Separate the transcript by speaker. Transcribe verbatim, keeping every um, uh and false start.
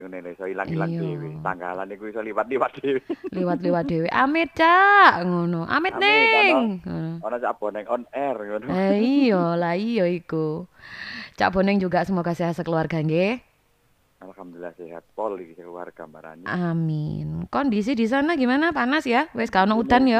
Speaker 1: Ngene iso ilang-ilang
Speaker 2: Iya.
Speaker 1: dhewe, tanggalan iku iso liwat-liwat dhewe.
Speaker 2: Liwat-liwat dhewe, "Amit Cak," ngono, "Amit
Speaker 1: Amit ana
Speaker 2: Neng," ngono.
Speaker 1: ana Cak Boneng on air ngono.
Speaker 2: Eh, iya, lah iya iku. Cak Boneng juga semoga sehat sekeluarga nggih.
Speaker 1: Alhamdulillah sehat pol iki keluarga marani.
Speaker 2: Amin. Kondisi di sana gimana? Panas ya? Wis gak ono udan
Speaker 1: Kondisine
Speaker 2: ya?